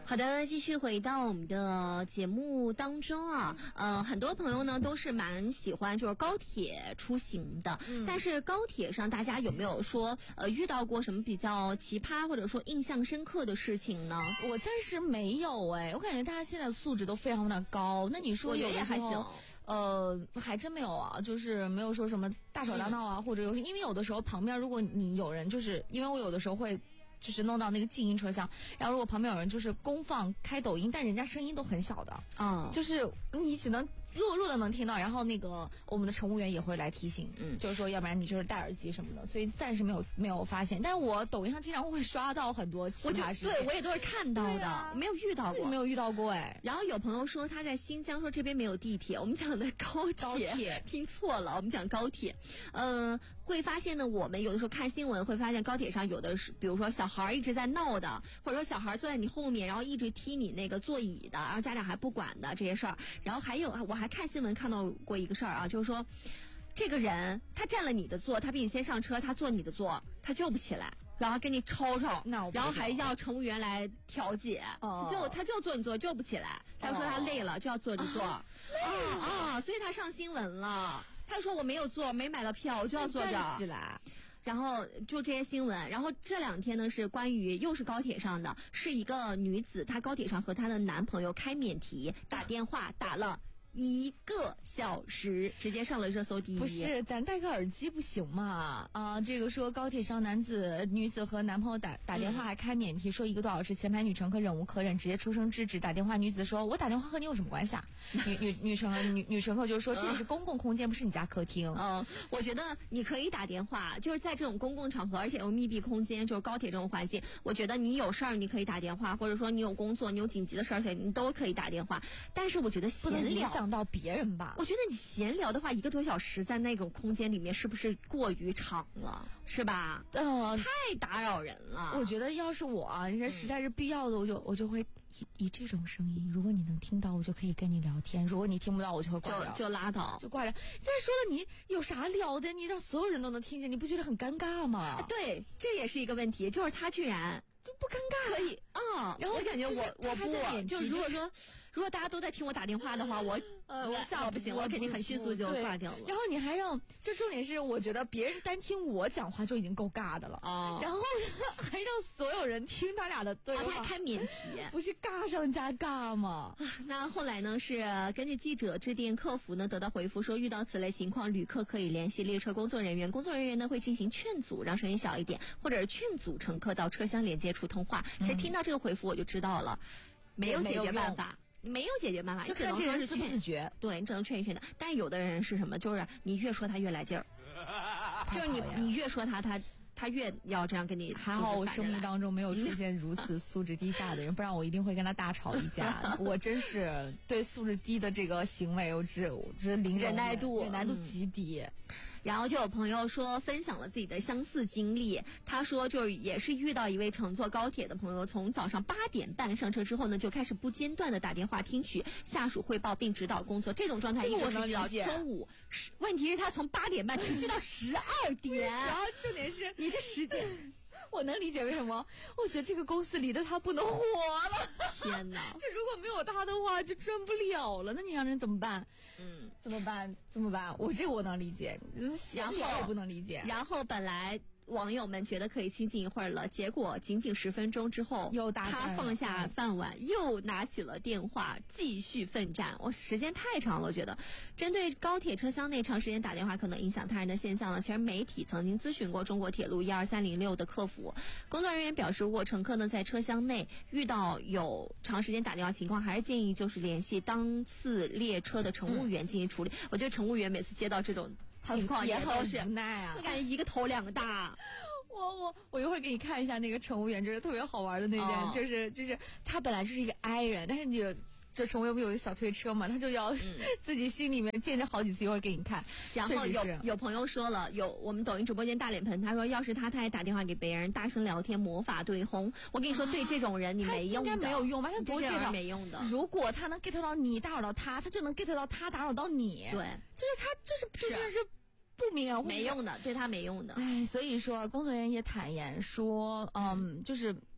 好的，继续回到我们的节目当中啊，很多朋友呢都是蛮喜欢就是高铁出行的，但是高铁上大家有没有说遇到过什么比较奇葩或者说印象深刻的事情呢？ 我暂时没有我感觉大家现在素质都非常的高。那你说有的时候还真没有啊，就是没有说什么大吵大闹啊，或者因为有的时候旁边如果你有人，就是因为我有的时候会就是弄到那个静音车厢，然后如果旁边有人就是公放开抖音，但人家声音都很小的，就是你只能弱的能听到，然后那个我们的乘务员也会来提醒，就是说要不然你就是戴耳机什么的，所以暂时没有发现。但是我抖音上经常会刷到很多奇葩事情， 对我也都是看到的，没有遇到过， 自己没有遇到过然后有朋友说他在新疆，说这边没有地铁，我们讲的高铁听错了，我们讲高铁。会发现呢，我们有的时候看新闻会发现高铁上有的是，比如说小孩一直在闹的，或者说小孩坐在你后面，然后一直踢你那个座椅的，然后家长还不管的这些事儿。然后还有我还看新闻看到过一个事儿啊，就是说这个人他占了你的座，他比你先上车，他坐你的座，他救不起来，然后跟你吵，然后还要乘务员来调解，他就坐你座救不起来，他就说他累了就要坐着坐，所以他上新闻了。他说我没有坐，没买到票，我就要坐着站起来。 然后就这些新闻，然后这2天呢是关于又是高铁上的，是一个女子，她高铁上和她的男朋友开免提，打电话打了1个小时，直接上了热搜第1。 不是，咱戴个耳机不行吗？这个说高铁上女子和男朋友打电话还开免提，说1个多小时，前排女乘客忍无可忍，直接出声制止。打电话女子说：“我打电话和你有什么关系啊？”女乘客就说：“这是公共空间，不是你家客厅。” 我觉得你可以打电话，就是在这种公共场合，而且有密闭空间，就是高铁这种环境，我觉得你有事儿你可以打电话，或者说你有工作，你有紧急的事儿，你都可以打电话。但是我觉得不能影响到别人吧？ 我觉得你闲聊的话，1个多小时在那种空间里面，是不是过于长了？是吧？太打扰人了。 我觉得要是我人家实在是必要的，我就会以这种声音，如果你能听到，我就可以跟你聊天；如果你听不到，我就会挂掉， 就拉倒， 就挂掉。再说了，你有啥聊的？你让所有人都能听见，你不觉得很尴尬吗？ 对，这也是一个问题，就是他居然就不尴尬， 可以然后我感觉我不就如果大家都在听我打电话的话，我不行，我肯定很迅速就挂掉了。 然后你还让，就重点是我觉得别人单听我讲话就已经够尬的了然后还让所有人听他俩的对话， 他开免提， 不是尬上加尬吗？ 那后来呢是根据记者致电客服呢得到回复说，遇到此类情况，旅客可以联系列车工作人员，工作人员呢会进行劝阻，让声音小一点，或者是劝阻乘客到车厢连接处通话。其实听到这个回复我就知道了，没有解决办法。没有解决办法， 就看这人自不自觉。 对，你只能劝一劝他。但是有的人是什么？就是你越说他越来劲儿，就是你越说他越要这样跟你。 还好我生命当中没有出现如此素质低下的人，不然我一定会跟他大吵一架。我真是对素质低的这个行为，我只零忍耐度极低。 然后就有朋友说分享了自己的相似经历，他说就是也是遇到一位乘坐高铁的朋友，从早上8点半上车之后呢，就开始不间断的打电话听取下属汇报并指导工作，这种状态一直持续到中午。问题是他从8点半持续到12点， 然后重点是你这时间。 我能理解为什么，我觉得这个公司离得他不能活了。 天哪！ 就如果没有他的话，就赚不了了。那你让人怎么办？怎么办？我能理解，然后我不能理解。 然后本来网友们觉得可以清静一会儿了，结果仅仅10分钟之后，他放下饭碗，又拿起了电话继续奋战。时间太长了，我觉得针对高铁车厢内长时间打电话可能影响他人的现象呢，其实媒体曾经咨询过中国铁路12306的客服，工作人员表示，如果乘客呢在车厢内遇到有长时间打电话情况，还是建议就是联系当次列车的乘务员进行处理。我觉得乘务员每次接到这种情况也都是无奈啊， 我感觉一个头2个大。 我一会儿给你看一下那个乘务员，就是特别好玩的那点，就是他本来就是一个 I 人，但是你这乘务员不有一个小推车嘛，他就要自己心里面见着好几次，一会儿给你看。 然后有朋友说了，有我们抖音直播间大脸盆，他说要是他还打电话给别人大声聊天魔法对轰，我跟你说对这种人你没用的， 应该没有用吧？他不会 get 到， 没用的。 如果他能 get 到你打扰到他，他就能 get 到他打扰到你。 对， 就是他就是不明没用的，对他没用的。 所以说工作人员也坦言说，就是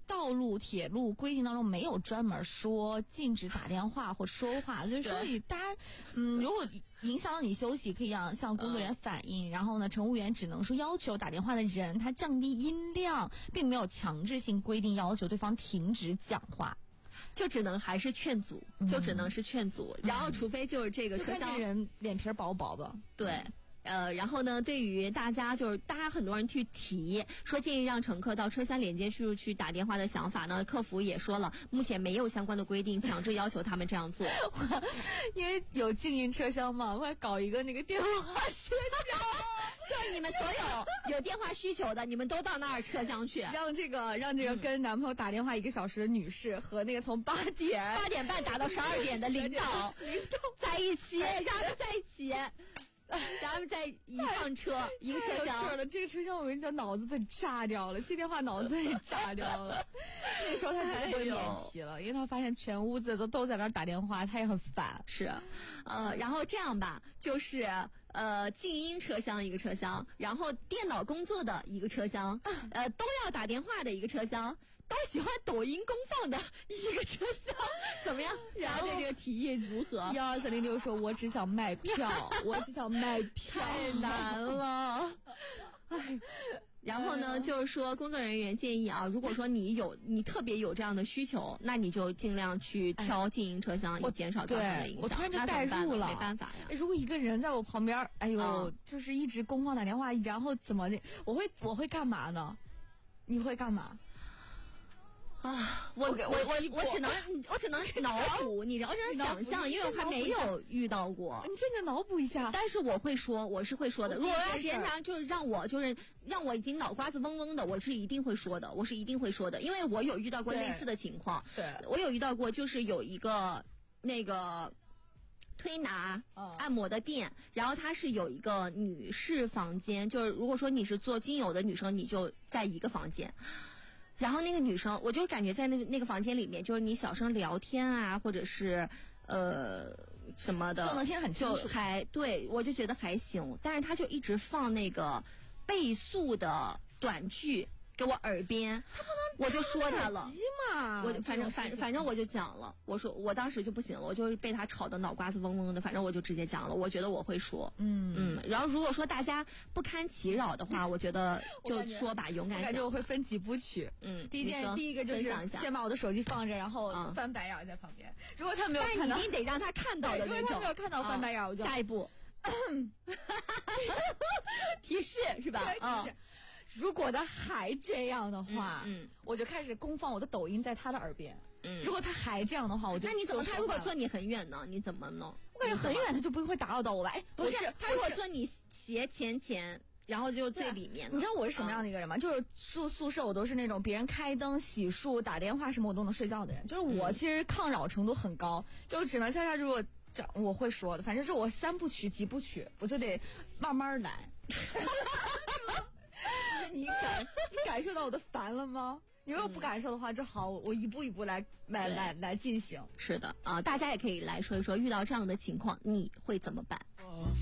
道路、铁路规定当中没有专门说禁止打电话或说话，所以大家，如果影响到你休息，可以向工作人员反映。然后呢，乘务员只能说要求打电话的人他降低音量，并没有强制性规定要求对方停止讲话。 就只能还是劝阻，就只能是劝阻。然后，除非就是这个车厢人脸皮薄薄的， 对。然后呢，对于大家很多人去提说建议让乘客到车厢连接处去打电话的想法呢，客服也说了，目前没有相关的规定强制要求他们这样做。 因为有静音车厢嘛，我还搞一个那个电话车厢， 就是你们所有电话需求的，你们都到那儿车厢去， 让这个跟男朋友打电话1个小时的女士和那个从8点半打到12点的领导在一起，让他们在一起。咱们在一趟车一个车厢了，这个车厢我跟你讲，脑子得炸掉了，接电话脑子也炸掉了。那个时候他绝对免提了，因为他发现全屋子都在那儿打电话，他也很烦。 是，然后这样吧，就是静音车厢一个车厢，然后电脑工作的一个车厢，都要打电话的一个车厢。都喜欢抖音公放的一个车厢，怎么样？然后对这个提议如何 ？12406说：“我只想卖票，我只想卖票， 太难了。”哎，然后呢，就是说工作人员建议啊，如果说你特别有这样的需求，那你就尽量去挑静音车厢，以减少交通的影响。 我突然就代入了， 没办法呀。 如果一个人在我旁边，哎呦，就是一直公放打电话，然后怎么的？我会干嘛呢？你会干嘛？ 啊，我只能脑补，你只能想象，因为我还没有遇到过。 你现在脑补一下， 但是我是会说的。如果时间长，就是让我已经脑瓜子嗡嗡的，我是一定会说的，因为我有遇到过类似的情况。 对， 我有遇到过，就是有一个那个推拿按摩的店，然后它是有一个女士房间，就是如果说你是做精油的女生，你就在一个房间。然后那个女生，我就感觉在那个房间里面，就是你小声聊天啊，或者是什么的， 都能听得很清楚。 对，我就觉得还行，但是她就一直放那个倍速的短剧给我耳边，我就说他了，我就反正我就讲了，我说我当时就不行了，我就是被他吵得脑瓜子嗡嗡的，反正我就直接讲了，我觉得我会说，然后如果说大家不堪其扰的话，我觉得就说吧，勇敢讲。 感觉我会分几部曲，第一个就是先把我的手机放着，然后翻白眼在旁边。如果他没有看到， 但是你一定得让他看到的那种。 如果他没有看到翻白眼，我就下一步提示是吧？ 提示。如果他还这样的话，我就开始公放我的抖音在他的耳边。如果他还这样的话，我就那你怎么？他如果坐你很远呢？你怎么弄？ 我感觉很远他就不会打扰到我吧？哎， 不是，他如果坐你斜前，然后就最里面。 你知道我是什么样的一个人吗？就是住宿舍，我都是那种别人开灯、洗漱、打电话什么我都能睡觉的人。就是我其实抗扰程度很高，就只能像如果这样我会说的，反正是我3部曲几部曲，我就得慢慢来。你感受到我的烦了吗？你如果不感受的话就好，我一步一步来进行。 是的啊，大家也可以来说一说，遇到这样的情况你会怎么办？